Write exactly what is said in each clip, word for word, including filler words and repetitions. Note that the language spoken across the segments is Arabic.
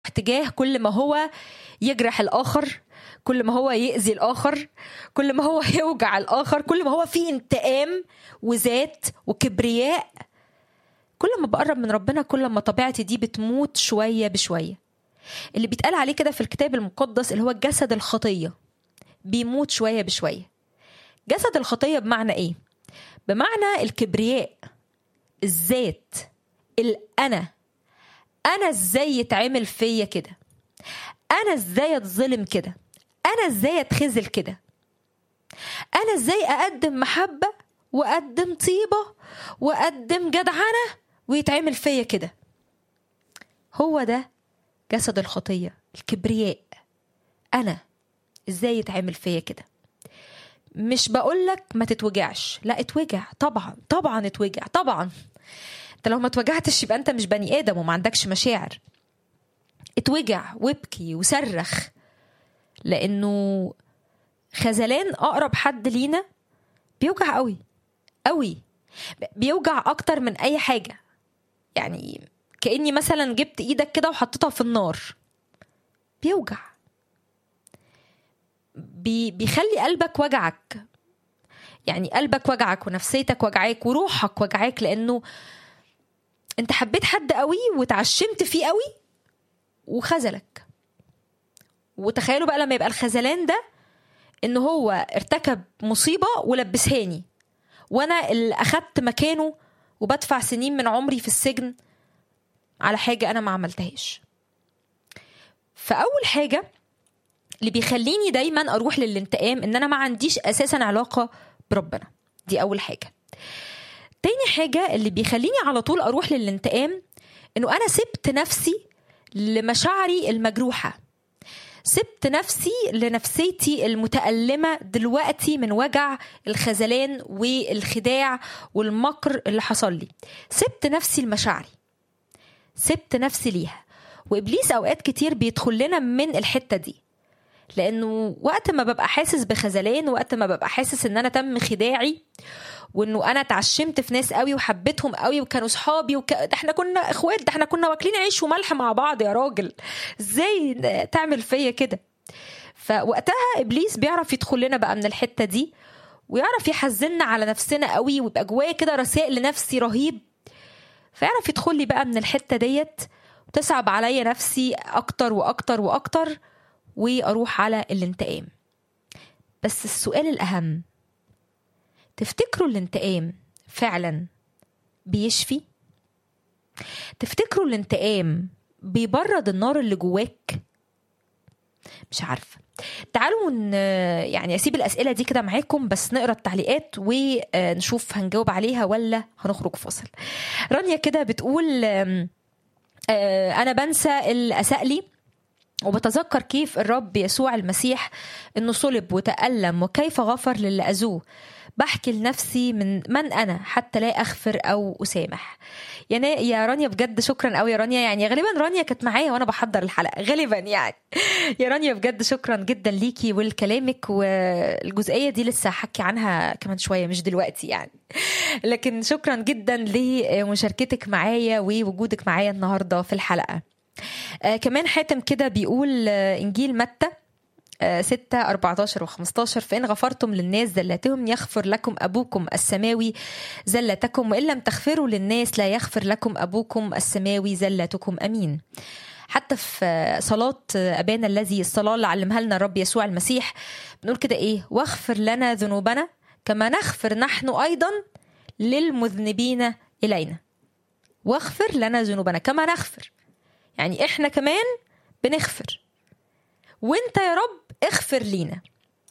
اتجاه كل ما هو يجرح الآخر، كل ما هو يأذي الآخر، كل ما هو يوجع الآخر، كل ما هو فيه انتقام وذات وكبرياء. كل ما بقرب من ربنا كل ما طبيعتي دي بتموت شوية بشوية. اللي بيتقال عليه كده في الكتاب المقدس اللي هو جسد الخطية بيموت شوية بشوية. جسد الخطية بمعنى ايه؟ بمعنى الكبرياء، الذات، الأنا. أنا ازاي يتعمل فيا كده؟ أنا ازاي اتظلم كده؟ أنا ازاي اتخزل كده؟ أنا ازاي أقدم محبة وأقدم طيبة وأقدم جدعنة ويتعمل فيا كده؟ هو ده جسد الخطية، الكبرياء. أنا ازاي يتعمل فيا كده؟ مش بقولك ما تتوجعش، لا اتوجع طبعا، طبعا اتوجع طبعا. انت لو ما توجعتش يبقى انت مش بني آدم وما عندكش مشاعر. اتوجع وابكي وصرخ، لأنه خذلان أقرب حد لينا بيوجع قوي قوي، بيوجع أكتر من أي حاجة. يعني كأني مثلا جبت إيدك كده وحطيتها في النار، بيوجع، بي بيخلي قلبك وجعك. يعني قلبك وجعك ونفسيتك وجعاك وروحك وجعاك، لأنه انت حبيت حد قوي وتعشمت فيه قوي وخذلك. وتخيلوا بقى لما يبقى الخذلان ده انه هو ارتكب مصيبة ولبسهاني، وانا اللي اخدت مكانه وبدفع سنين من عمري في السجن على حاجة انا ما عملتهاش. فاول حاجة اللي بيخليني دايما اروح للانتقام ان انا ما عنديش اساسا علاقة بربنا، دي اول حاجة. تاني حاجة اللي بيخليني على طول اروح للانتقام انه انا سبت نفسي لمشاعري المجروحة، سبت نفسي لنفسيتي المتألمة دلوقتي من وجع الخذلان والخداع والمكر اللي حصل لي. سبت نفسي لمشاعري، سبت نفسي ليها. وإبليس أوقات كتير بيدخل لنا من الحتة دي، لأنه وقت ما ببقى حاسس بخذلان، وقت ما ببقى حاسس إن أنا تم خداعي، وانه انا اتعشمت في ناس قوي وحبيتهم قوي وكانوا صحابي وك... ده احنا كنا اخوات، ده احنا كنا واكلين عيش وملح مع بعض يا راجل، ازاي تعمل فيا كده؟ فوقتها ابليس بيعرف يدخل لنا بقى من الحتة دي، ويعرف يحزننا على نفسنا قوي، ويبقى جوايا كده رسائل لنفسي رهيب، فيعرف يدخل لي بقى من الحتة ديت وتصعب عليا نفسي اكتر واكتر واكتر، واروح على الانتقام. بس السؤال الاهم، تفتكروا الانتقام فعلا بيشفي؟ تفتكروا الانتقام بيبرد النار اللي جواك؟ مش عارفة. تعالوا يعني أسيب الأسئلة دي كده معاكم، بس نقرأ التعليقات ونشوف هنجاوب عليها ولا هنخرج فاصل. رانيا كده بتقول أنا بنسى اللي أساء لي وبتذكر كيف الرب يسوع المسيح إنه صلب وتألم وكيف غفر للي أذوه. بحكي لنفسي من من أنا حتى لا أغفر أو أسامح. يعني يا رانيا بجد شكرا قوي يا رانيا، يعني غالبا رانيا كانت معايا وأنا بحضر الحلقة غالبا يعني. يا رانيا بجد شكرا جدا ليكي ولكلامك، والجزئية دي لسه حكي عنها كمان شوية مش دلوقتي يعني، لكن شكرا جدا لمشاركتك معايا ووجودك معايا النهاردة في الحلقة. آه كمان حاتم كده بيقول آه إنجيل متى ستة أربعتاشر وخمستاشر، فإن غفرتم للناس زلاتهم يغفر لكم أبوكم السماوي زلتكم، وإن لم تغفروا للناس لا يغفر لكم أبوكم السماوي زلتكم. أمين. حتى في صلاة أبانا الذي، الصلاة اللي علمها لنا الرب يسوع المسيح، بنقول كده إيه؟ واغفر لنا ذنوبنا كما نغفر نحن أيضا للمذنبين إلينا. واغفر لنا ذنوبنا كما نغفر، يعني إحنا كمان بنغفر، وانت يا رب اغفر لينا.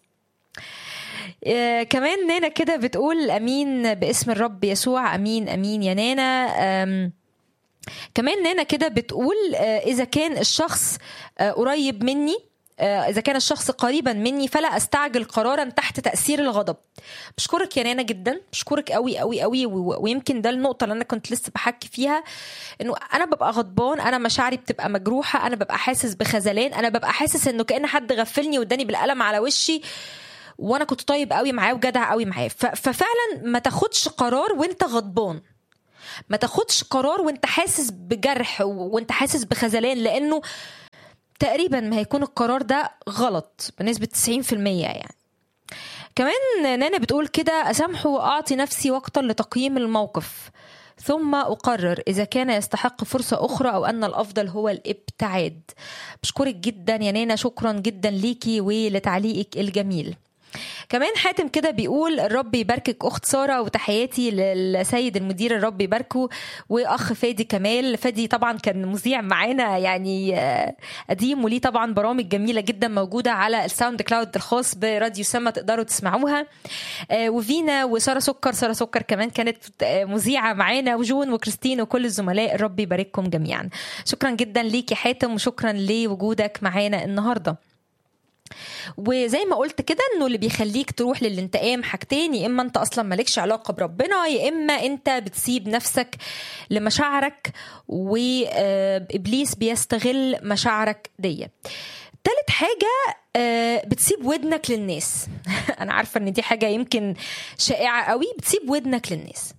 آه كمان نانا كده بتقول امين باسم الرب يسوع. امين امين يا نانا. كمان نانا كده بتقول آه اذا كان الشخص آه قريب مني، آه اذا كان الشخص قريبا مني فلا استعجل قرارا تحت تأثير الغضب. بشكرك يا نانا جدا، بشكرك قوي قوي قوي. ويمكن ده النقطة اللي انا كنت لسه بحكي فيها، انه انا ببقى غضبان، انا مشاعري بتبقى مجروحة، انا ببقى حاسس بخذلان، انا ببقى حاسس انه كأن حد غفلني واداني بالقلم على وشي، وانا كنت طيب قوي معاه وجدع قوي معاه. ففعلا ما تاخدش قرار وانت غضبان، ما تاخدش قرار وانت حاسس بجرح وانت حاسس بخذلان، لانه تقريبا ما هيكون القرار ده غلط بنسبة تسعين في المية. يعني كمان نانا بتقول كده: أسامحه وأعطي نفسي وقتا لتقييم الموقف ثم أقرر إذا كان يستحق فرصة أخرى أو أن الأفضل هو الابتعاد. بشكرك جدا يا نانا، شكرا جدا ليكي ولتعليقك الجميل. كمان حاتم كده بيقول: الرب يباركك أخت سارة، وتحياتي للسيد المدير الرب يباركه، وأخ فادي كمال. فادي طبعا كان مذيع معانا يعني قديم، وليه طبعا برامج جميلة جدا موجودة على الساوند كلاود الخاص براديو سما، تقدروا تسمعوها. وفينا وسارة سكر، سارة سكر كمان كانت مذيعة معانا، وجون وكريستين وكل الزملاء، الرب يبارككم جميعا. شكرا جدا ليكي حاتم، وشكرا لوجودك معانا النهاردة. وزي ما قلت كده انه اللي بيخليك تروح للانتقام حاجتين: يا اما انت اصلا مالكش علاقة بربنا، يا اما انت بتسيب نفسك لمشاعرك وابليس بيستغل مشاعرك دي. تالت حاجة بتسيب ودنك للناس. انا عارفة ان دي حاجة يمكن شائعة قوي، بتسيب ودنك للناس.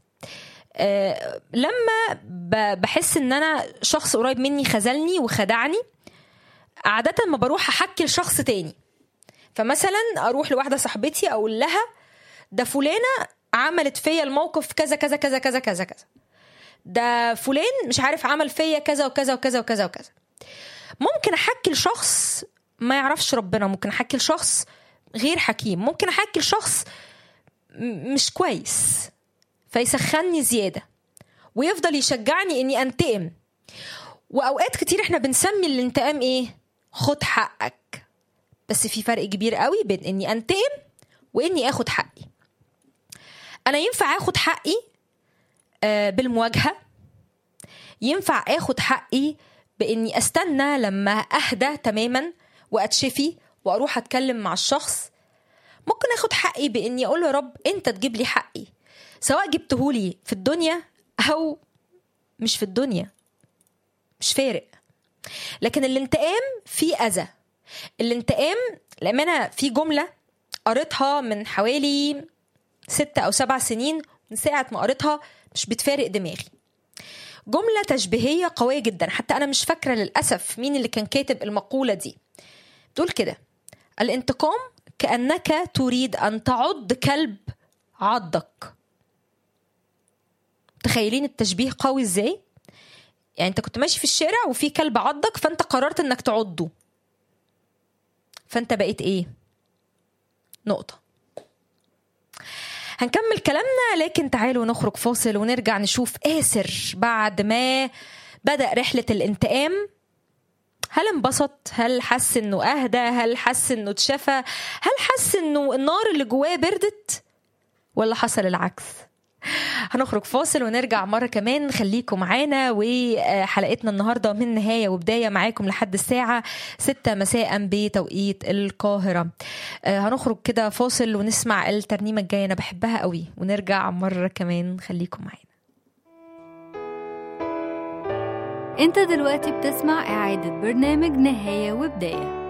لما بحس ان انا شخص قريب مني خذلني وخدعني، عادة ما بروح احكي لشخص تاني. فمثلا اروح لواحدة صاحبتي اقول لها: ده فلانة عملت فيا الموقف كذا كذا كذا كذا كذا كذا، ده فلان مش عارف عمل فيا كذا وكذا وكذا وكذا وكذا. ممكن احكي لشخص ما يعرفش ربنا، ممكن احكي لشخص غير حكيم، ممكن احكي لشخص مش كويس فيسخنني زيادة ويفضل يشجعني اني انتقم. واوقات كتير احنا بنسمي الانتقام ايه؟ خد حقك. بس في فرق كبير قوي بين اني انتقم واني اخد حقي. انا ينفع اخد حقي آه بالمواجهة، ينفع اخد حقي باني استنى لما اهدى تماما واتشفي واروح اتكلم مع الشخص. ممكن اخد حقي باني اقول له: رب انت تجيب لي حقي، سواء جبتهولي في الدنيا او مش في الدنيا، مش فارق. لكن الانتقام فيه اذى. الانتقام لأمانة في جملة قريتها من حوالي ستة أو سبع سنين، من ساعة ما قريتها مش بتفارق دماغي. جملة تشبيهية قوية جدا، حتى أنا مش فاكرة للأسف مين اللي كان كاتب المقولة دي. بتقول كده: الانتقام كأنك تريد أن تعض كلب عضك. تخيلين التشبيه قوي إزاي؟ يعني أنت كنت ماشي في الشارع وفي كلب عضك، فأنت قررت أنك تعضه، فأنت بقيت إيه؟ نقطة. هنكمل كلامنا، لكن تعالوا نخرج فاصل ونرجع نشوف آسر بعد ما بدأ رحلة الانتقام. هل انبسط؟ هل حس انه اهدى؟ هل حس انه اتشفى؟ هل حس انه النار اللي جواه بردت؟ ولا حصل العكس؟ هنخرج فاصل ونرجع مرة كمان. خليكم معانا، وحلقتنا النهاردة من نهاية وبداية معاكم لحد الساعة ستة مساء بتوقيت القاهرة. هنخرج كده فاصل ونسمع الترنيمة الجاية، أنا بحبها قوي، ونرجع مرة كمان. خليكم معانا. انت دلوقتي بتسمع إعادة برنامج نهاية وبداية.